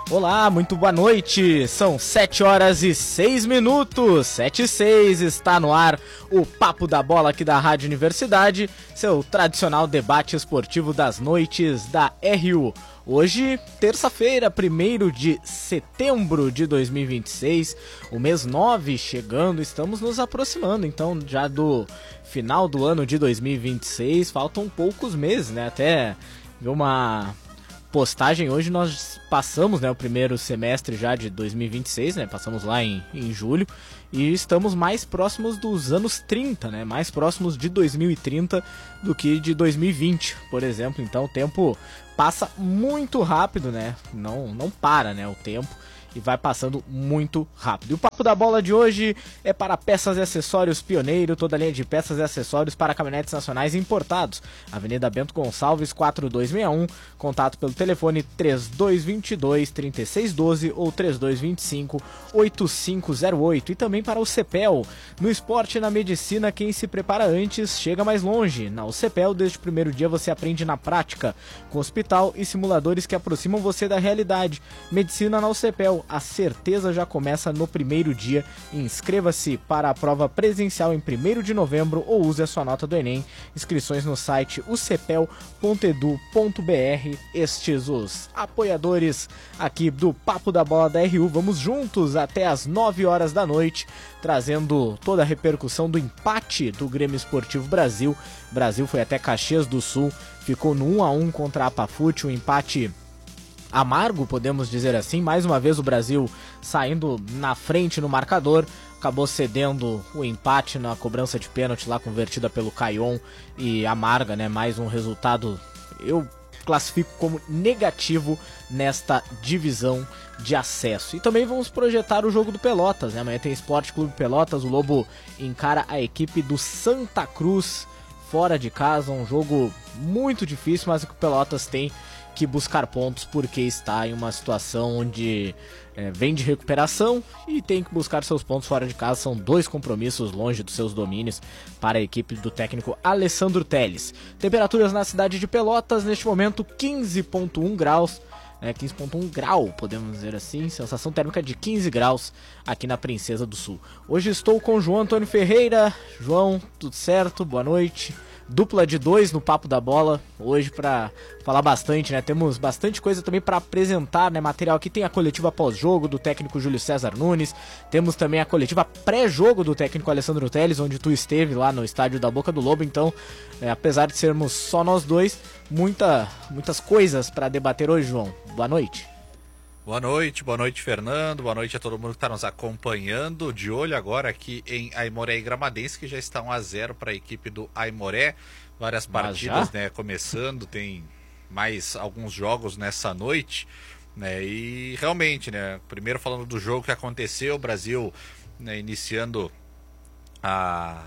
Olá, muito boa noite, são 7 horas e 6 minutos, 7 e 6, está no ar o Papo da Bola aqui da Rádio Universidade, seu tradicional debate esportivo das noites da RU. Hoje, terça-feira, 1º de setembro de 2026, o mês 9 chegando, estamos nos aproximando então já do final do ano de 2026, faltam poucos meses, né, até uma postagem hoje nós passamos, né, o primeiro semestre já de 2026, né, passamos lá em julho e estamos mais próximos dos anos 30, né, mais próximos de 2030 do que de 2020, por exemplo, então o tempo passa muito rápido, né, não para, né, o tempo. E vai passando muito rápido. E o Papo da Bola de hoje é para peças e acessórios Pioneiro, toda a linha de peças e acessórios para caminhonetes nacionais importados. Avenida Bento Gonçalves, 4261, contato pelo telefone 3222-3612 ou 3225-8508. E também para o CEPEL. No esporte e na medicina, quem se prepara antes chega mais longe. Na UCEPEL, desde o primeiro dia você aprende na prática, com hospital e simuladores que aproximam você da realidade. Medicina na UCEPEL. A certeza já começa no primeiro dia. Inscreva-se para a prova presencial em 1º de novembro ou use a sua nota do Enem. Inscrições no site ucepel.edu.br. Estes os apoiadores aqui do Papo da Bola da RU. Vamos juntos até as 9 horas da noite, trazendo toda a repercussão do empate do Grêmio Esportivo Brasil. O Brasil foi até Caxias do Sul, ficou no 1-1 contra a Pafute, um empate amargo, podemos dizer assim. Mais uma vez o Brasil saindo na frente no marcador, acabou cedendo o empate na cobrança de pênalti lá convertida pelo Caion e amarga, né, mais um resultado eu classifico como negativo nesta divisão de acesso. E também vamos projetar o jogo do Pelotas, né? Amanhã tem Esporte Clube Pelotas, o Lobo encara a equipe do Santa Cruz fora de casa, um jogo muito difícil, mas que o Pelotas tem que buscar pontos porque está em uma situação onde vem de recuperação e tem que buscar seus pontos fora de casa. São 2 compromissos longe dos seus domínios para a equipe do técnico Alessandro Telles. Temperaturas na cidade de Pelotas, neste momento 15,1 graus, 15,1 grau, podemos dizer assim, sensação térmica de 15 graus aqui na Princesa do Sul. Hoje estou com o João Antônio Ferreira. João, tudo certo? Boa noite. Dupla de 2 no Papo da Bola, hoje para falar bastante, né? Temos bastante coisa também para apresentar, né? Material aqui, tem a coletiva pós-jogo do técnico Júlio César Nunes, temos também a coletiva pré-jogo do técnico Alessandro Telles, onde tu esteve lá no estádio da Boca do Lobo, então, apesar de sermos só nós dois, muitas coisas para debater hoje, João. Boa noite. Boa noite, Fernando, boa noite a todo mundo que está nos acompanhando, de olho agora aqui em Aimoré e Gramadense, que já está 1-0 para a equipe do Aimoré, várias partidas, né, começando, tem mais alguns jogos nessa noite, né, e realmente, né, primeiro falando do jogo que aconteceu, o Brasil, né, iniciando a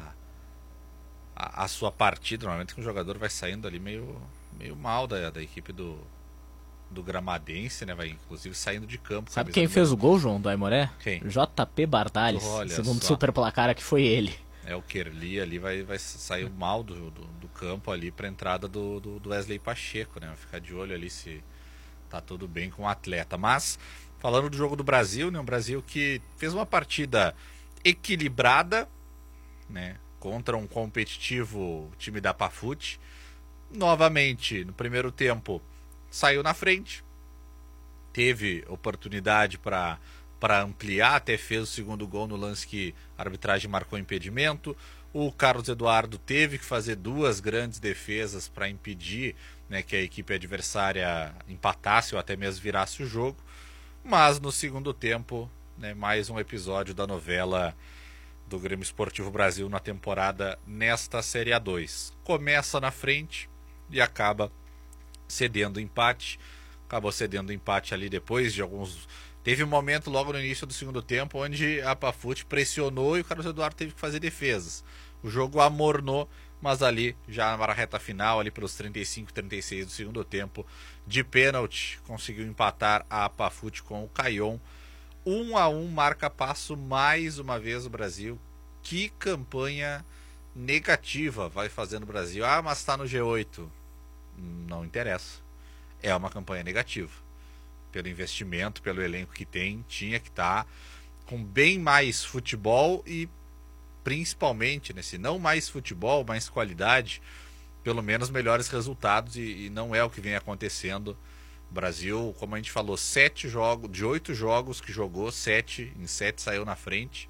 sua partida, normalmente o jogador vai saindo ali meio mal da equipe do Gramadense, né? Vai inclusive saindo de campo. Sabe quem fez o gol, João, do Aimoré? Quem? JP Bardales, segundo só. super placar que foi ele. O Kerli ali vai sair mal do campo ali para entrada do Wesley Pacheco, né? Vai ficar de olho ali se tá tudo bem com o atleta. Mas, falando do jogo do Brasil, né? Um Brasil que fez uma partida equilibrada, né? Contra um competitivo time da Pafute. Novamente, no primeiro tempo, saiu na frente, teve oportunidade para ampliar, até fez o segundo gol no lance que a arbitragem marcou impedimento. O Carlos Eduardo teve que fazer 2 grandes defesas para impedir, né, que a equipe adversária empatasse ou até mesmo virasse o jogo. Mas no segundo tempo, né, mais um episódio da novela do Grêmio Esportivo Brasil na temporada nesta Série A2. Começa na frente e acaba cedendo empate, acabou cedendo empate ali depois de alguns... Teve um momento logo no início do segundo tempo onde a Pafute pressionou e o Carlos Eduardo teve que fazer defesas. O jogo amornou, mas ali já na reta final, ali pelos 35, 36 do segundo tempo, de pênalti, conseguiu empatar a Pafute com o Caion. 1-1, marca passo mais uma vez o Brasil. Que campanha negativa vai fazendo o Brasil. Mas está no G8. Não interessa. É uma campanha negativa. pelo investimento, pelo elenco que tem, tinha que estar com bem mais futebol e principalmente, né, se não mais futebol, mais qualidade, pelo menos melhores resultados, e não é o que vem acontecendo. O Brasil, como a gente falou, 7 jogos, de 8 jogos que jogou, 7 saiu na frente,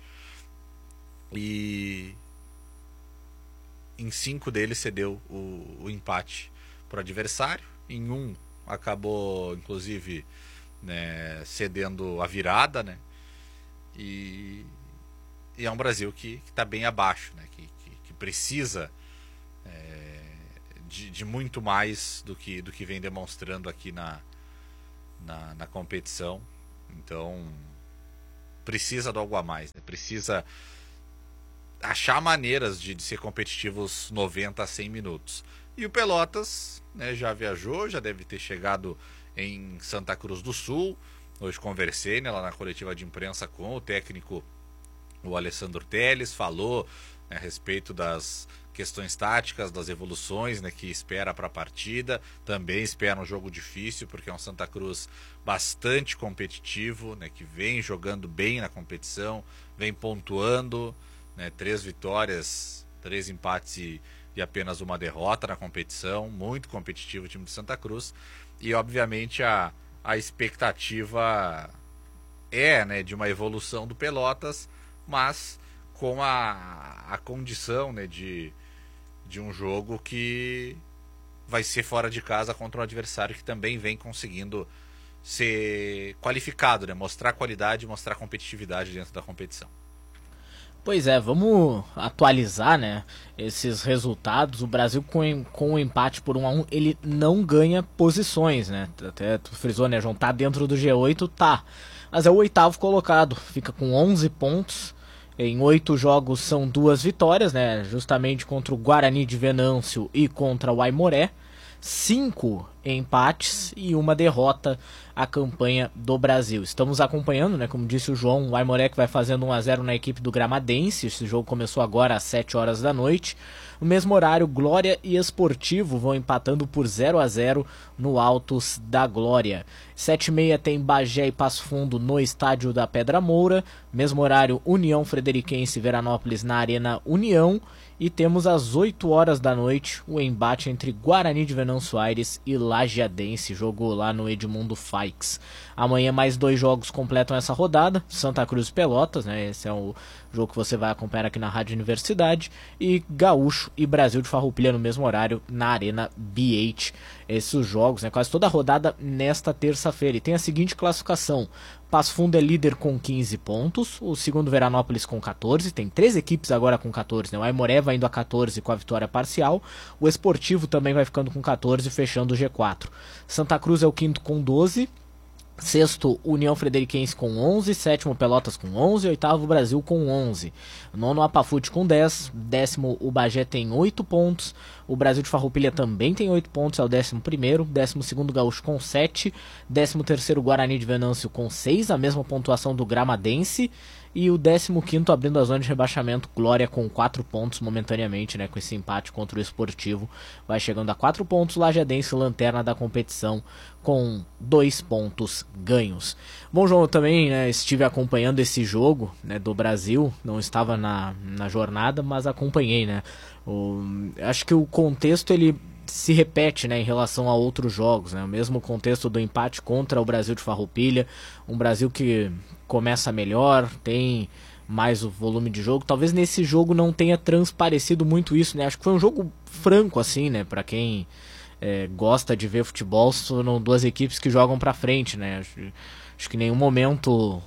e em 5 deles cedeu o empate para o adversário. Em um acabou, inclusive, né, cedendo a virada, né? E é um Brasil que está bem abaixo, né? Que precisa de muito mais do que vem demonstrando aqui na competição. Então precisa de algo a mais, né? Precisa achar maneiras de ser competitivos 90 a 100 minutos. E o Pelotas, né, já viajou, já deve ter chegado em Santa Cruz do Sul. Hoje conversei, né, lá na coletiva de imprensa com o técnico, o Alessandro Telles, falou, né, a respeito das questões táticas, das evoluções, né, que espera para a partida. Também espera um jogo difícil, porque é um Santa Cruz bastante competitivo, né, que vem jogando bem na competição, vem pontuando, né, 3 vitórias, 3 empates e apenas uma derrota na competição. Muito competitivo o time de Santa Cruz. E obviamente a expectativa é, né, de uma evolução do Pelotas, mas com a condição, né, de um jogo que vai ser fora de casa contra um adversário que também vem conseguindo ser qualificado, né, mostrar qualidade, mostrar competitividade dentro da competição. Pois é, vamos atualizar, né, esses resultados. O Brasil com o empate por 1-1, ele não ganha posições, né? Até tu frisou, né, João? Tá dentro do G8, tá. Mas é o 8º colocado, fica com 11 pontos. Em 8 jogos são 2 vitórias, né? Justamente contra o Guarani de Venâncio e contra o Aimoré. 5 empates e 1 derrota a campanha do Brasil. Estamos acompanhando, né, como disse o João, o Aimoré que vai fazendo 1-0 na equipe do Gramadense. Esse jogo começou agora às 7 horas da noite. No mesmo horário, Glória e Esportivo vão empatando por 0-0 no Altos da Glória. 7h30 tem Bagé e Passo Fundo no estádio da Pedra Moura. Mesmo horário, União Frederiquense e Veranópolis na Arena União. E temos às 8 horas da noite o embate entre Guarani de Venâncio Aires e Lajeadense, jogo lá no Edmundo Faix. Amanhã mais 2 jogos completam essa rodada, Santa Cruz e Pelotas, né? Esse é o jogo que você vai acompanhar aqui na Rádio Universidade, e Gaúcho e Brasil de Farroupilha no mesmo horário na Arena BH. Esses jogos, né? Quase toda a rodada nesta terça-feira. E tem a seguinte classificação: Passo Fundo é líder com 15 pontos, o segundo Veranópolis com 14, tem 3 equipes agora com 14, né? O Aimoré vai indo a 14 com a vitória parcial, o Esportivo também vai ficando com 14, fechando o G4. Santa Cruz é o quinto com 12, sexto União Frederiquense com 11, sétimo Pelotas com 11, oitavo Brasil com 11, nono Apafute com 10, décimo o Bagé tem 8 pontos, o Brasil de Farroupilha também tem 8 pontos, é o 11º, 12º Gaúcho com 7, 13º Guarani de Venâncio com 6, a mesma pontuação do Gramadense, e o 15º abrindo a zona de rebaixamento, Glória com 4 pontos momentaneamente, né, com esse empate contra o Esportivo, vai chegando a 4 pontos, Lajeadense lanterna da competição com 2 pontos ganhos. Bom, João, eu também, né, estive acompanhando esse jogo, né, do Brasil, não estava na jornada, mas acompanhei, né. Acho que o contexto ele se repete, né, em relação a outros jogos, né, o mesmo contexto do empate contra o Brasil de Farroupilha, um Brasil que começa melhor, tem mais o volume de jogo. Talvez nesse jogo não tenha transparecido muito isso, né, acho que foi um jogo franco, assim, né, para quem gosta de ver futebol, são 2 equipes que jogam para frente, né, acho que em nenhum momento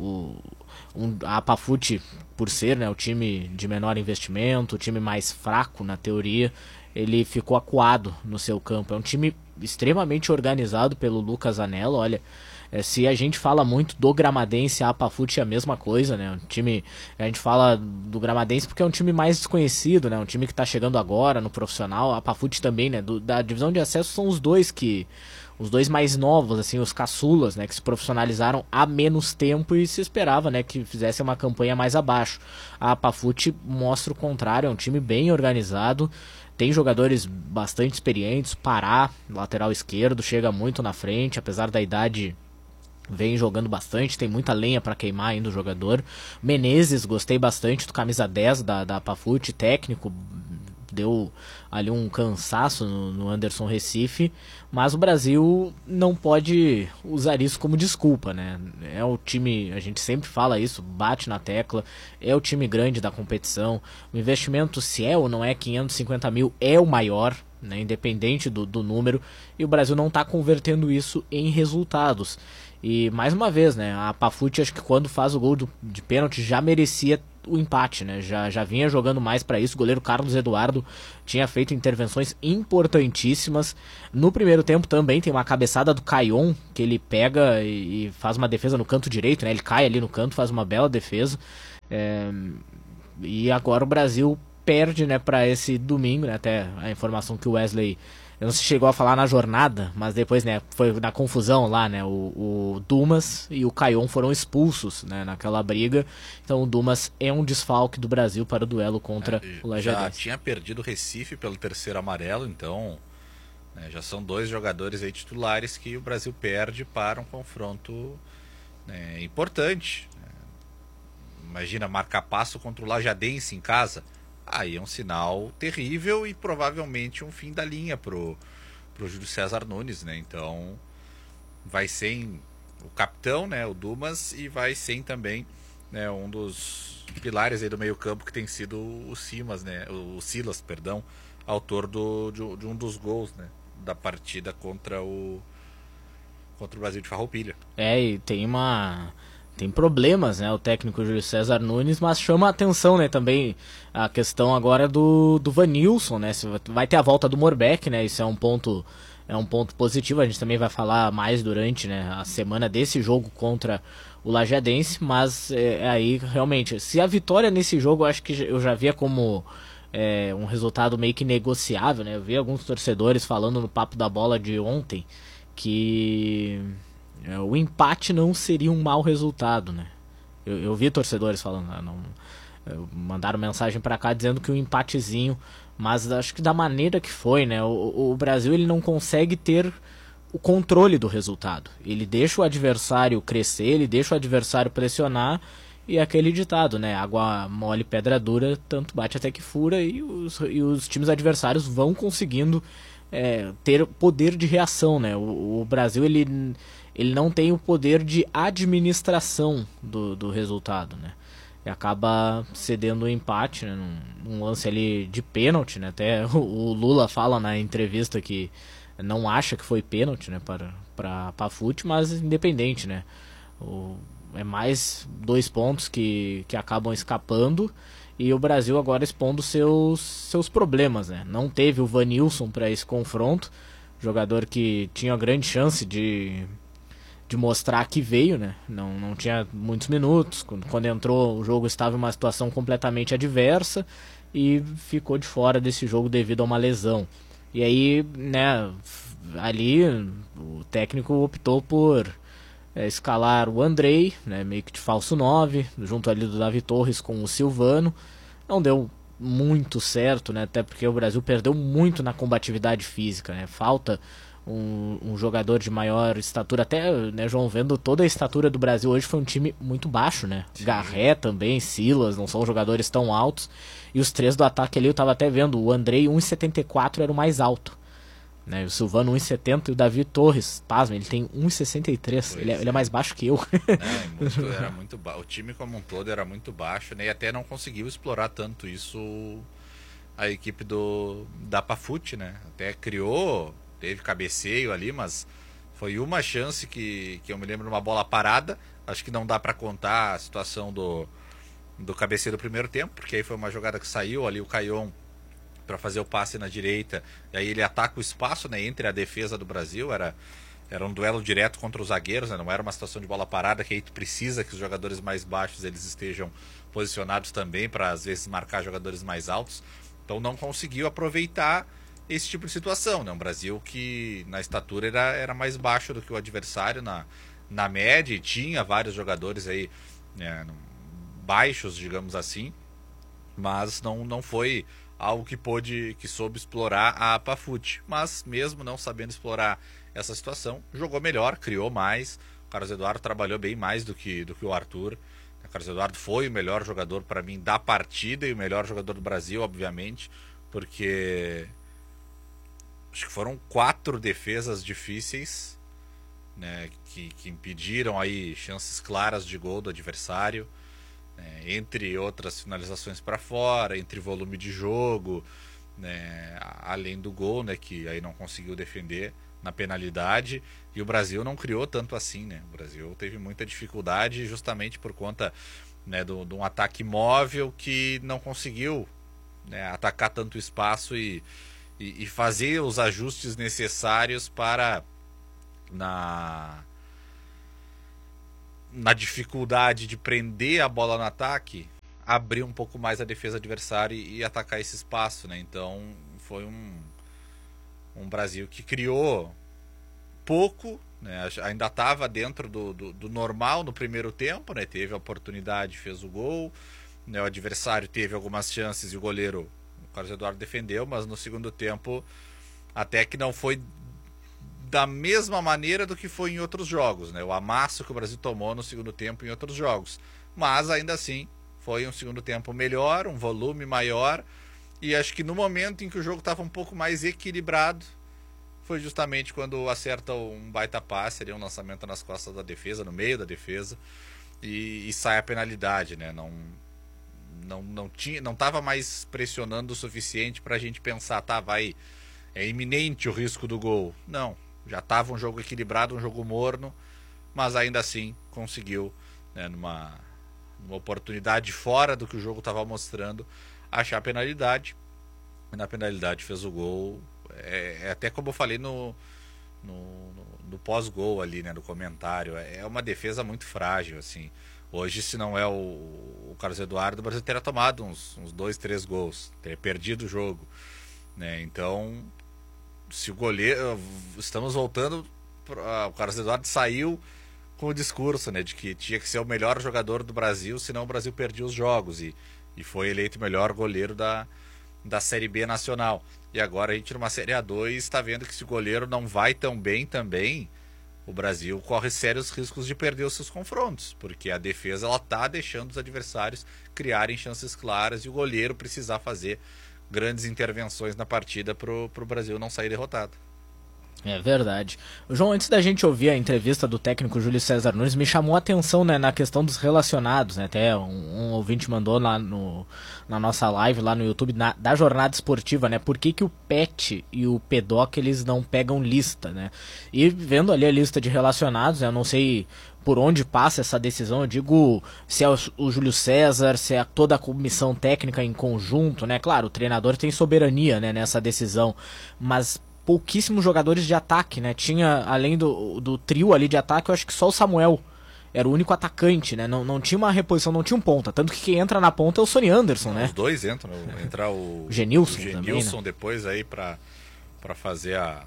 a Apafute, por ser, né, o time de menor investimento, o time mais fraco na teoria, ele ficou acuado no seu campo. É um time extremamente organizado pelo Lucas Anello. Olha, se a gente fala muito do Gramadense, a Apafute é a mesma coisa, né? Um time, a gente fala do Gramadense porque é um time mais desconhecido, né? Um time que está chegando agora no profissional. A Apafute também, né? Da divisão de acesso são os dois mais novos, assim, os caçulas, né, que se profissionalizaram há menos tempo e se esperava, né, que fizesse uma campanha mais abaixo. A Apafute mostra o contrário, é um time bem organizado, tem jogadores bastante experientes. Pará, lateral esquerdo, chega muito na frente, apesar da idade vem jogando bastante, tem muita lenha para queimar ainda o jogador. Menezes, gostei bastante do camisa 10 da Pafut, técnico, deu ali um cansaço no Anderson Recife, mas o Brasil não pode usar isso como desculpa, né? É o time, a gente sempre fala isso, bate na tecla, é o time grande da competição, o investimento, se é ou não é 550 mil, é o maior, né? Independente do número, e o Brasil não está convertendo isso em resultados. E mais uma vez, né, a Pafut, acho que quando faz o gol de pênalti já merecia o empate, né? Já vinha jogando mais para isso. O goleiro Carlos Eduardo tinha feito intervenções importantíssimas. No primeiro tempo também tem uma cabeçada do Caion, que ele pega e faz uma defesa no canto direito, né? Ele cai ali no canto, faz uma bela defesa. E agora o Brasil perde, né, para esse domingo, né? Até a informação que o Wesley, eu não sei se chegou a falar na jornada, mas depois, né, foi na confusão lá, né, o Dumas e o Caion foram expulsos, né, naquela briga. Então o Dumas é um desfalque do Brasil para o duelo contra o Lajadense. Já tinha perdido o Recife pelo terceiro amarelo, então, né, já são 2 jogadores aí titulares que o Brasil perde para um confronto, né, importante. Imagina marcar passo contra o Lajadense em casa. Aí é um sinal terrível e provavelmente um fim da linha pro Júlio César Nunes, né? Então vai sem o capitão, né, o Dumas, e vai sem também, né, um dos pilares aí do meio-campo, que tem sido o Silas, né? O Silas, perdão, autor de um dos gols, né, da partida contra o Brasil de Farroupilha. E tem problemas, né, o técnico Júlio César Nunes, mas chama a atenção, né, também a questão agora do Vanilson, né, vai ter a volta do Morbeck, né, isso é um ponto positivo. A gente também vai falar mais durante, né, a semana desse jogo contra o Lajadense, mas aí realmente, se a vitória nesse jogo, eu acho que eu já via como um resultado meio que negociável, né, eu vi alguns torcedores falando no Papo da Bola de ontem que o empate não seria um mau resultado, né? Eu vi torcedores falando, mandaram mensagem para cá dizendo que um empatezinho, mas acho que da maneira que foi, né? O Brasil, ele não consegue ter o controle do resultado. Ele deixa o adversário crescer, ele deixa o adversário pressionar, e é aquele ditado, né? Água mole, pedra dura, tanto bate até que fura, e os times adversários vão conseguindo ter poder de reação, né? O Brasil, ele não tem o poder de administração do resultado, né? E acaba cedendo o empate, né? Num lance ali de pênalti, né? Até o Lula fala na entrevista que não acha que foi pênalti, né, para Pafut, mas independente, né? É mais 2 pontos que acabam escapando, e o Brasil agora expondo seus problemas, né? Não teve o Vanilson para esse confronto, jogador que tinha grande chance de mostrar que veio, né? Não tinha muitos minutos. Quando entrou, o jogo estava em uma situação completamente adversa e ficou de fora desse jogo devido a uma lesão. E aí, né, ali o técnico optou por escalar o Andrei, né, meio que de falso 9, junto ali do Davi Torres com o Silvano. Não deu muito certo, né? Até porque o Brasil perdeu muito na combatividade física, né? Falta um jogador de maior estatura. Até, né, João, vendo toda a estatura do Brasil hoje, foi um time muito baixo, né? Sim. Garré também, Silas, não são jogadores tão altos. E os 3 do ataque ali, eu tava até vendo, o Andrei 1,74 era o mais alto, né? O Silvano 1,70 e o Davi Torres, pasma, ele tem 1,63. Ele é mais baixo que eu. Era muito baixo. O time como um todo era muito baixo, né? E até não conseguiu explorar tanto isso a equipe da Pafut, né? Até teve cabeceio ali, mas foi uma chance que eu me lembro, numa bola parada. Acho que não dá para contar a situação do cabeceio do primeiro tempo, porque aí foi uma jogada que saiu ali o Caion para fazer o passe na direita, e aí ele ataca o espaço, né, entre a defesa do Brasil. Era um duelo direto contra os zagueiros, né? Não era uma situação de bola parada, que aí tu precisa que os jogadores mais baixos eles estejam posicionados também para às vezes marcar jogadores mais altos. Então não conseguiu aproveitar esse tipo de situação, né? Um Brasil que na estatura era mais baixo do que o adversário na média, e tinha vários jogadores aí, né, baixos, digamos assim, mas não foi algo que soube explorar a Pafut. Mas mesmo não sabendo explorar essa situação, jogou melhor, criou mais. Carlos Eduardo trabalhou bem mais do que o Arthur. O Carlos Eduardo foi o melhor jogador para mim da partida e o melhor jogador do Brasil, obviamente, porque acho que foram 4 defesas difíceis, né, que impediram aí chances claras de gol do adversário, né, entre outras finalizações para fora, entre volume de jogo, né, além do gol, né, que aí não conseguiu defender na penalidade, e o Brasil não criou tanto assim, né? O Brasil teve muita dificuldade justamente por conta, né, de um ataque móvel que não conseguiu, né, atacar tanto espaço e fazer os ajustes necessários para na dificuldade de prender a bola no ataque, abrir um pouco mais a defesa adversária e atacar esse espaço, né? Então foi um Brasil que criou pouco, né? Ainda estava dentro do normal no primeiro tempo, né? Teve a oportunidade, fez o gol, né? O adversário teve algumas chances e o goleiro, o Carlos Eduardo, defendeu, mas no segundo tempo até que não foi da mesma maneira do que foi em outros jogos, né? O amasso que o Brasil tomou no segundo tempo em outros jogos, mas ainda assim foi um segundo tempo melhor, um volume maior, e acho que no momento em que o jogo estava um pouco mais equilibrado foi justamente quando acerta um baita passe, ali, um lançamento nas costas da defesa, no meio da defesa, e sai a penalidade, né? Não estava mais pressionando o suficiente para a gente pensar, tá, é iminente o risco do gol. Não, já estava um jogo equilibrado, um jogo morno, mas ainda assim conseguiu, né, numa oportunidade fora do que o jogo estava mostrando, achar a penalidade, e na penalidade fez o gol. É até como eu falei no pós-gol ali, né, no comentário, é uma defesa muito frágil, assim. Hoje, se não é o Carlos Eduardo, o Brasil teria tomado uns 2, 3 gols, teria perdido o jogo, né? Então, se o goleiro, estamos voltando, o Carlos Eduardo saiu com o discurso, né, de que tinha que ser o melhor jogador do Brasil, senão o Brasil perdia os jogos, e foi eleito o melhor goleiro da Série B nacional. E agora a gente numa Série A2 está vendo que se o goleiro não vai tão bem também, o Brasil corre sérios riscos de perder os seus confrontos, porque a defesa ela tá deixando os adversários criarem chances claras e o goleiro precisar fazer grandes intervenções na partida pro Brasil não sair derrotado. É verdade. João, antes da gente ouvir a entrevista do técnico Júlio César Nunes, me chamou a atenção, né, na questão dos relacionados, né? Até um ouvinte mandou lá na nossa live, lá no YouTube, da jornada esportiva, né? Por que o Pet e o Pedoc, eles não pegam lista, né? E vendo ali a lista de relacionados, né, eu não sei por onde passa essa decisão, eu digo se é o Júlio César, se é toda a comissão técnica em conjunto, né? Claro, o treinador tem soberania, né, nessa decisão, mas pouquíssimos jogadores de ataque, né? Tinha, além do trio ali de ataque, eu acho que só o Samuel era o único atacante, né? Não tinha uma reposição, não tinha um ponta. Tanto que quem entra na ponta é o Sonny Anderson, né? Os dois entram, entra o Genilson também, né? Né? Depois aí pra fazer a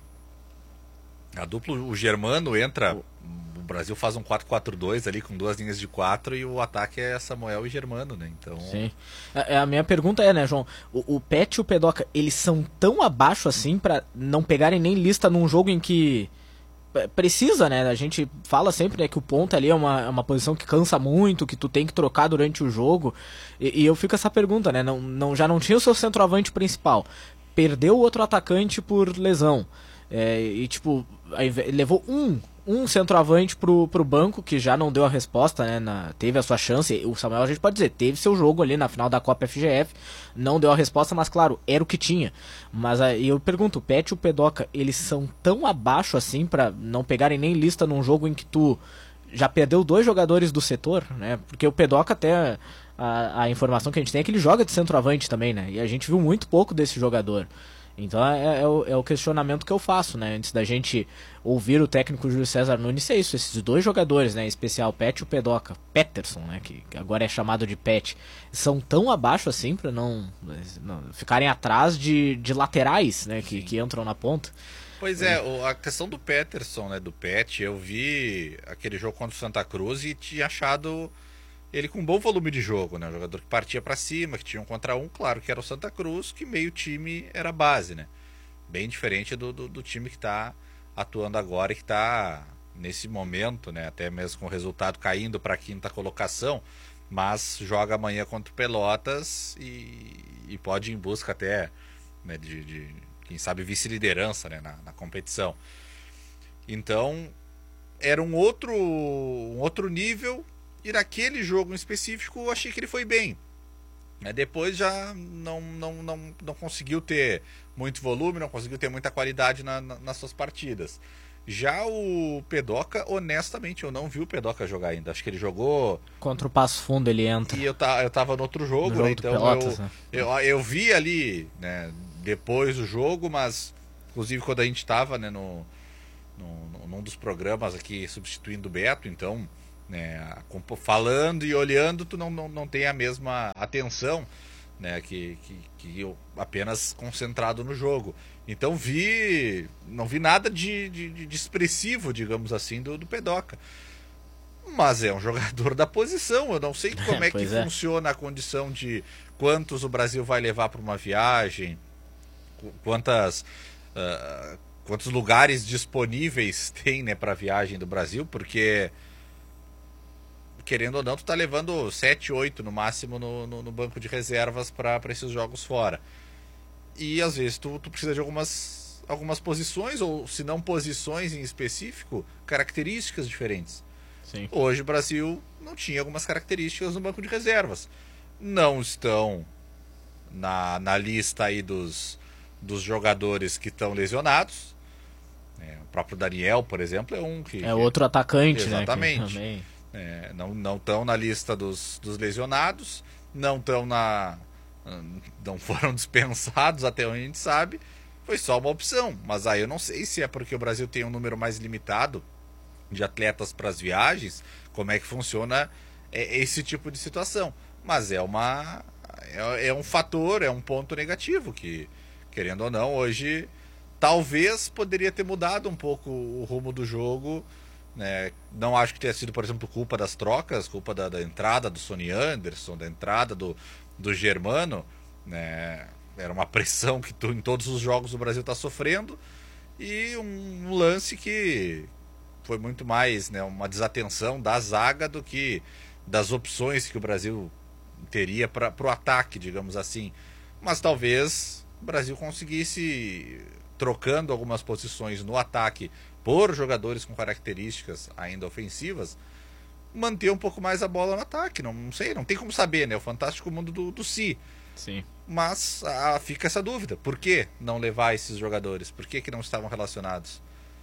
dupla. O Germano entra, o Brasil faz um 4-4-2 ali com 2 linhas de 4 e o ataque é Samuel e Germano, né? Então... Sim. A minha pergunta é, né, João, o Pet e o Pedoca, eles são tão abaixo assim pra não pegarem nem lista num jogo em que precisa, né? A gente fala sempre, né, que o ponta ali é uma posição que cansa muito, que tu tem que trocar durante o jogo, e eu fico essa pergunta, né? Já não tinha o seu centroavante principal, perdeu o outro atacante por lesão, e tipo, aí levou um centroavante pro banco, que já não deu a resposta, né? Teve a sua chance. O Samuel, a gente pode dizer, teve seu jogo ali na final da Copa FGF, não deu a resposta, mas claro, era o que tinha. Mas aí eu pergunto, o Pet e o Pedoca, eles são tão abaixo assim pra não pegarem nem lista num jogo em que tu já perdeu 2 jogadores do setor, né? Porque o Pedoca, até a informação que a gente tem é que ele joga de centroavante também, né? E a gente viu muito pouco desse jogador. Então é o questionamento que eu faço, né? Antes da gente ouvir o técnico Júlio César Nunes, é isso, esses 2 jogadores, né? Em especial o Pet e o Pedoca, Peterson, né? Que agora é chamado de Pet, são tão abaixo assim para não ficarem atrás de laterais, né? Que entram na ponta. Pois é, a questão do Peterson, né? Do Pet, eu vi aquele jogo contra o Santa Cruz e tinha achado ele com um bom volume de jogo, né? Um jogador que partia para cima, que tinha 1 contra 1, claro que era o Santa Cruz, que meio time era base, né? Bem diferente do time que está atuando agora e que está nesse momento, né, até mesmo com o resultado caindo para a quinta colocação, mas joga amanhã contra o Pelotas e pode ir em busca até, né, de quem sabe vice-liderança, né, na competição. Então era um outro nível, e naquele jogo em específico eu achei que ele foi bem. Depois já não conseguiu ter muito volume, não conseguiu ter muita qualidade nas suas partidas. Já o Pedoca, honestamente, eu não vi o Pedoca jogar ainda. Acho que ele jogou... Contra o Passo Fundo ele entra. E eu tava no outro jogo, no né? jogo Então Pelotas, né? eu vi ali, né, depois do jogo, mas inclusive quando a gente tava, né, num dos programas aqui substituindo o Beto, então, né, falando e olhando, tu não tem a mesma atenção, né, que eu apenas concentrado no jogo. Então não vi nada de expressivo, digamos assim, do Pedoca. Mas é um jogador da posição. Eu não sei como é que funciona a condição de quantos o Brasil vai levar para uma viagem, quantos lugares disponíveis tem, né, para a viagem do Brasil, porque querendo ou não, tu tá levando 7, 8 no máximo no banco de reservas para esses jogos fora. E às vezes tu precisa de algumas posições, ou se não posições em específico, características diferentes. Sim. Hoje o Brasil não tinha algumas características no banco de reservas. Não estão na lista aí dos jogadores que estão lesionados. O próprio Daniel, por exemplo, é um que... É outro atacante, exatamente, né? Exatamente. Não estão na lista dos lesionados, não foram dispensados, até onde a gente sabe. Foi só uma opção, mas aí eu não sei se é porque o Brasil tem um número mais limitado de atletas para as viagens, como é que funciona esse tipo de situação. Mas é um fator, é um ponto negativo que, querendo ou não, hoje talvez poderia ter mudado um pouco o rumo do jogo, né? Não acho que tenha sido, por exemplo, culpa das trocas, culpa da entrada do Sonny Anderson, da entrada do Germano, né? Era uma pressão que em todos os jogos o Brasil está sofrendo, e um lance que foi muito mais, né, uma desatenção da zaga do que das opções que o Brasil teria para o ataque, digamos assim. Mas talvez o Brasil conseguisse, trocando algumas posições no ataque por jogadores com características ainda ofensivas, manter um pouco mais a bola no ataque. Não sei, não tem como saber, né? O fantástico mundo do si. Sim. Mas fica essa dúvida. Por que não levar esses jogadores? Por que não estavam relacionados?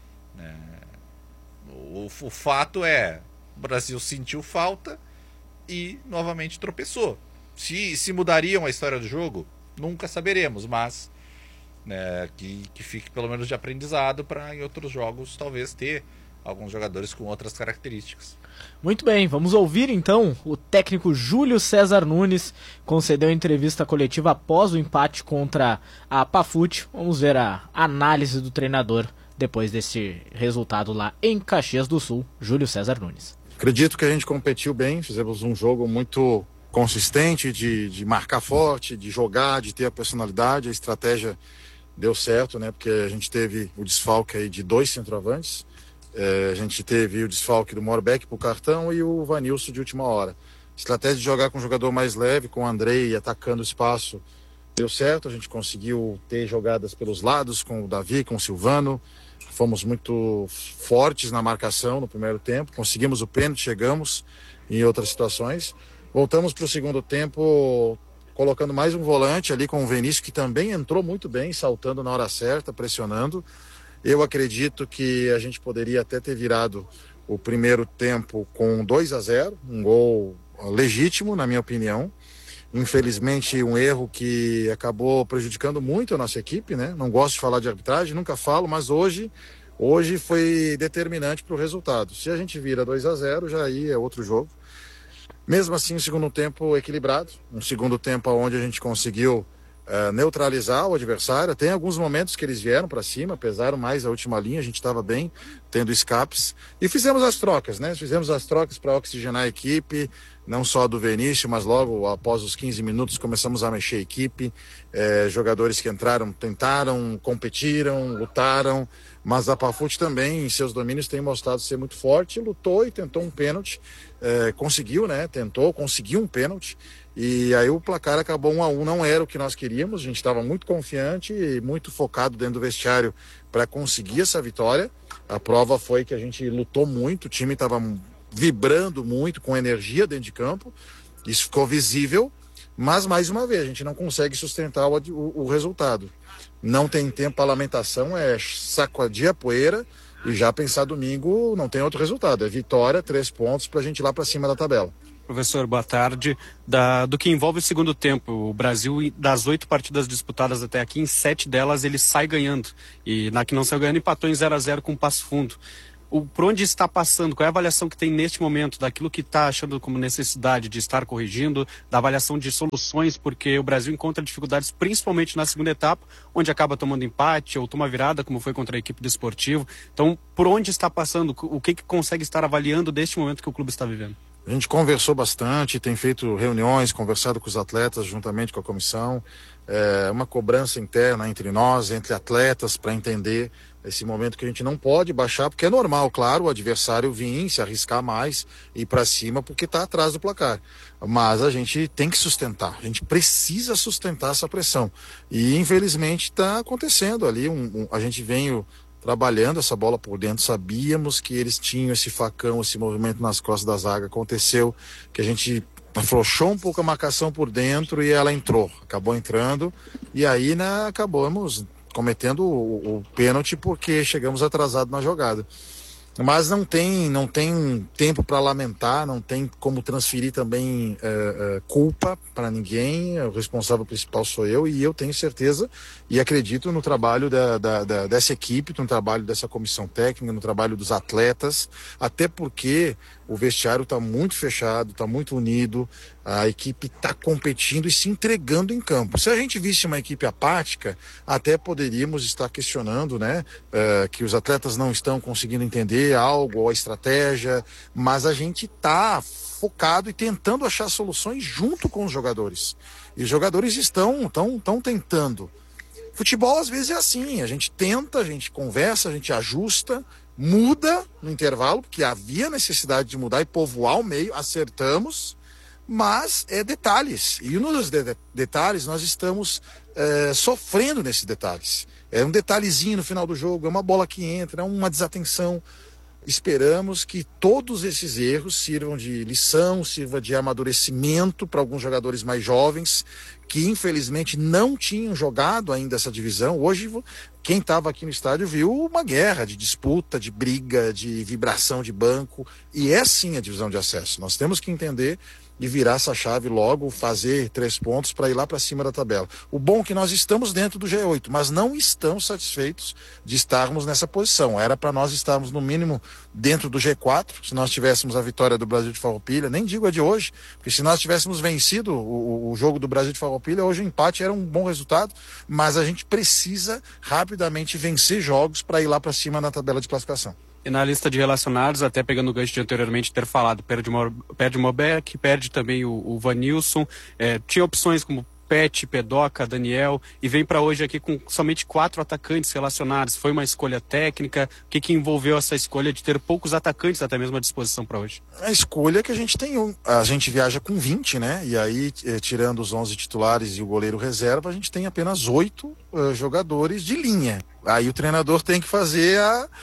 O fato é, o Brasil sentiu falta e novamente tropeçou. Se mudariam a história do jogo, nunca saberemos, mas né, que fique pelo menos de aprendizado para em outros jogos talvez ter alguns jogadores com outras características. Muito bem, vamos ouvir então o técnico Júlio César Nunes, concedeu entrevista coletiva após o empate contra a Pafute. Vamos ver a análise do treinador depois desse resultado lá em Caxias do Sul. Júlio César Nunes. Acredito que a gente competiu bem, fizemos um jogo muito consistente, de marcar forte, de jogar, de ter a personalidade, a estratégia deu certo, né? Porque a gente teve o desfalque aí de 2 centroavantes, a gente teve o desfalque do Morbeck pro cartão e o Vanilson de última hora. Estratégia de jogar com um jogador mais leve, com o Andrei atacando o espaço, deu certo, a gente conseguiu ter jogadas pelos lados com o Davi, com o Silvano, fomos muito fortes na marcação no primeiro tempo, conseguimos o pênalti, chegamos em outras situações. Voltamos para o segundo tempo colocando mais um volante ali com o Vinícius, que também entrou muito bem, saltando na hora certa, pressionando. Eu acredito que a gente poderia até ter virado o primeiro tempo com 2-0, um gol legítimo, na minha opinião. Infelizmente, um erro que acabou prejudicando muito a nossa equipe, né? Não gosto de falar de arbitragem, nunca falo, mas hoje foi determinante para o resultado. Se a gente vira 2-0, já aí é outro jogo. Mesmo assim, um segundo tempo equilibrado, um segundo tempo onde a gente conseguiu neutralizar o adversário. Tem alguns momentos que eles vieram para cima, pesaram mais a última linha, a gente estava bem, tendo escapes, e fizemos as trocas, né? Fizemos as trocas para oxigenar a equipe, não só do Vinícius, mas logo após os 15 minutos começamos a mexer a equipe, jogadores que entraram, tentaram, competiram, lutaram, mas a Pafute também, em seus domínios, tem mostrado ser muito forte, lutou e tentou um pênalti, conseguiu, né? Conseguiu um pênalti, e aí o placar acabou 1-1, não era o que nós queríamos, a gente estava muito confiante e muito focado dentro do vestiário para conseguir essa vitória. A prova foi que a gente lutou muito, o time estava vibrando muito, com energia dentro de campo, isso ficou visível, mas mais uma vez, a gente não consegue sustentar o resultado. Não tem tempo para lamentação, é sacudir a poeira e já pensar domingo não tem outro resultado, é vitória, 3 pontos para a gente ir lá para cima da tabela. Professor, boa tarde. Do que envolve o segundo tempo, o Brasil, das 8 partidas disputadas até aqui, em 7 delas ele sai ganhando. E na que não saiu ganhando, empatou em 0-0 com o Passo Fundo. Por onde está passando? Qual é a avaliação que tem neste momento daquilo que está achando como necessidade de estar corrigindo, da avaliação de soluções, porque o Brasil encontra dificuldades principalmente na segunda etapa, onde acaba tomando empate ou toma virada, como foi contra a equipe do Esportivo. Então, por onde está passando? O que consegue estar avaliando deste momento que o clube está vivendo? A gente conversou bastante, tem feito reuniões, conversado com os atletas juntamente com a comissão, uma cobrança interna entre nós, entre atletas, para entender esse momento que a gente não pode baixar, porque é normal, claro, o adversário vir, se arriscar mais, ir para cima, porque está atrás do placar. Mas a gente tem que sustentar, a gente precisa sustentar essa pressão. E infelizmente está acontecendo ali, a gente veio trabalhando essa bola por dentro, sabíamos que eles tinham esse facão, esse movimento nas costas da zaga, aconteceu que a gente afrouxou um pouco a marcação por dentro e ela entrou, acabou entrando, e aí, né, acabamos cometendo o pênalti porque chegamos atrasados na jogada. Mas não tem tempo para lamentar, não tem como transferir também culpa para ninguém. O responsável principal sou eu, e eu tenho certeza e acredito no trabalho dessa equipe, no trabalho dessa comissão técnica, no trabalho dos atletas, até porque o vestiário está muito fechado, está muito unido, a equipe está competindo e se entregando em campo. Se a gente visse uma equipe apática, até poderíamos estar questionando, né, que os atletas não estão conseguindo entender algo ou a estratégia, mas a gente está focado e tentando achar soluções junto com os jogadores. E os jogadores estão tentando. Futebol às vezes é assim, a gente tenta, a gente conversa, a gente ajusta, muda no intervalo, porque havia necessidade de mudar e povoar o meio, acertamos, mas é detalhes. E nos detalhes nós estamos sofrendo nesses detalhes. É um detalhezinho no final do jogo, é uma bola que entra, é uma desatenção. Esperamos que todos esses erros sirvam de lição, sirva de amadurecimento para alguns jogadores mais jovens que infelizmente não tinham jogado ainda essa divisão. Hoje, quem estava aqui no estádio viu uma guerra de disputa, de briga, de vibração de banco, e é sim a divisão de acesso. Nós temos que entender e virar essa chave logo, fazer 3 pontos para ir lá para cima da tabela. O bom é que nós estamos dentro do G8, mas não estamos satisfeitos de estarmos nessa posição. Era para nós estarmos no mínimo dentro do G4, se nós tivéssemos a vitória do Brasil de Farroupilha, nem digo a de hoje, porque se nós tivéssemos vencido o jogo do Brasil de Farroupilha, hoje o empate era um bom resultado, mas a gente precisa rapidamente vencer jogos para ir lá para cima na tabela de classificação. E na lista de relacionados, até pegando o gancho de anteriormente ter falado, perde o Mobeck, perde também o Vanilson, tinha opções como Pet, Pedoca, Daniel, e vem para hoje aqui com somente 4 atacantes relacionados. Foi uma escolha técnica? O que envolveu essa escolha de ter poucos atacantes até mesmo à disposição para hoje? A escolha é que a gente tem a gente viaja com 20, né? E aí, tirando os 11 titulares e o goleiro reserva, a gente tem apenas 8 jogadores de linha. Aí o treinador tem que fazer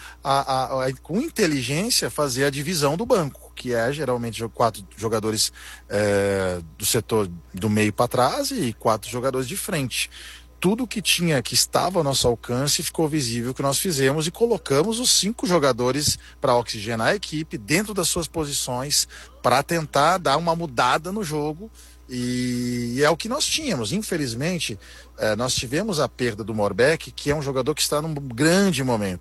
com inteligência, fazer a divisão do banco, que é geralmente 4 jogadores do setor do meio para trás e 4 jogadores de frente. Tudo que estava ao nosso alcance ficou visível que nós fizemos e colocamos os 5 jogadores para oxigenar a equipe dentro das suas posições para tentar dar uma mudada no jogo. E é o que nós tínhamos. Infelizmente, nós tivemos a perda do Morbeck, que é um jogador que está num grande momento.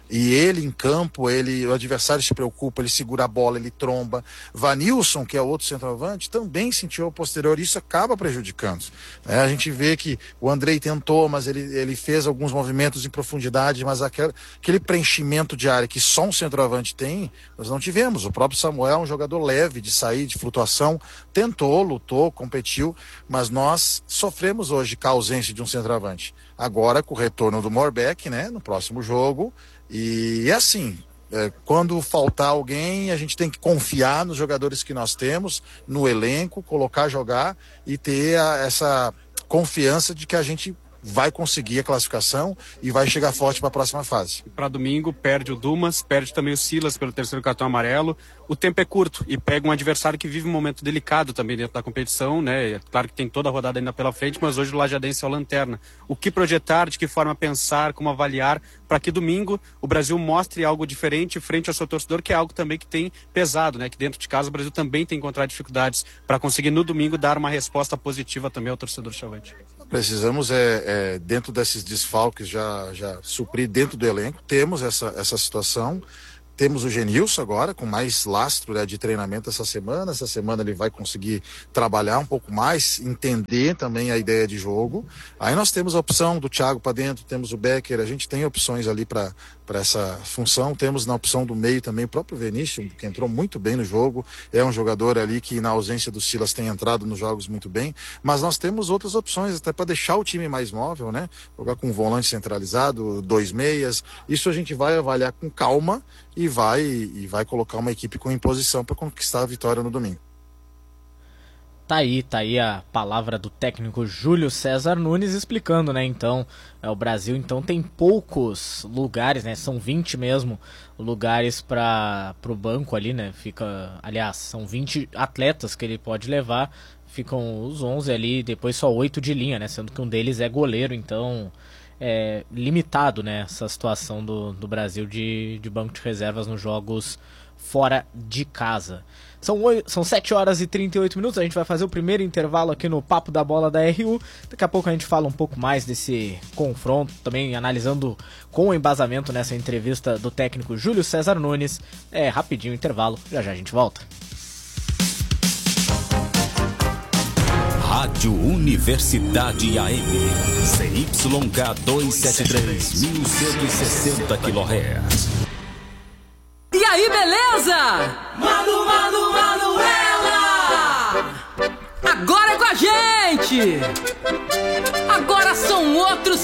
E ele em campo, o adversário se preocupa, ele segura a bola, ele tromba. Vanilson, que é outro centroavante, também sentiu a posterior, isso acaba prejudicando. A gente vê que o Andrei tentou, mas ele fez alguns movimentos em profundidade, mas aquele preenchimento de área que só um centroavante tem, nós não tivemos. O próprio Samuel é um jogador leve de sair, de flutuação, tentou, lutou, competiu, mas nós sofremos hoje com a ausência de um centroavante. Agora, com o retorno do Morbeck, né, no próximo jogo, e assim, quando faltar alguém, a gente tem que confiar nos jogadores que nós temos, no elenco, colocar, jogar e ter essa confiança de que a gente vai conseguir a classificação e vai chegar forte para a próxima fase. Para domingo, perde o Dumas, perde também o Silas pelo terceiro cartão amarelo. O tempo é curto e pega um adversário que vive um momento delicado também dentro da competição, né? É claro que tem toda a rodada ainda pela frente, mas hoje o Lajadense é o lanterna. O que projetar, de que forma pensar, como avaliar, para que domingo o Brasil mostre algo diferente frente ao seu torcedor, que é algo também que tem pesado, né? Que dentro de casa o Brasil também tem encontrado dificuldades para conseguir no domingo dar uma resposta positiva também ao torcedor chavante. Precisamos, dentro desses desfalques, já suprir dentro do elenco. Temos essa situação. Temos o Genilson agora, com mais lastro, né, de treinamento essa semana. Essa semana ele vai conseguir trabalhar um pouco mais, entender também a ideia de jogo. Aí nós temos a opção do Thiago para dentro, temos o Becker, a gente tem opções ali para essa função. Temos na opção do meio também o próprio Vinícius, que entrou muito bem no jogo. É um jogador ali que, na ausência do Silas, tem entrado nos jogos muito bem. Mas nós temos outras opções, até para deixar o time mais móvel, né? Jogar com um volante centralizado, 2 meias. Isso a gente vai avaliar com calma e vai colocar uma equipe com imposição para conquistar a vitória no domingo. Tá aí a palavra do técnico Júlio César Nunes explicando, né, então, o Brasil então tem poucos lugares, né, são 20 mesmo lugares para o banco ali, né, aliás, são 20 atletas que ele pode levar, ficam os 11 ali, depois só 8 de linha, né, sendo que um deles é goleiro, então é limitado, né, essa situação do Brasil de banco de reservas nos jogos fora de casa. São 7 horas e 38 minutos, a gente vai fazer o primeiro intervalo aqui no Papo da Bola da RU. Daqui a pouco a gente fala um pouco mais desse confronto, também analisando com embasamento nessa entrevista do técnico Júlio César Nunes. Rapidinho o intervalo, já a gente volta. Rádio Universidade AM, CYK 273, 1160 kHz. E aí, beleza? Manuela! Agora é com a gente! Agora são outros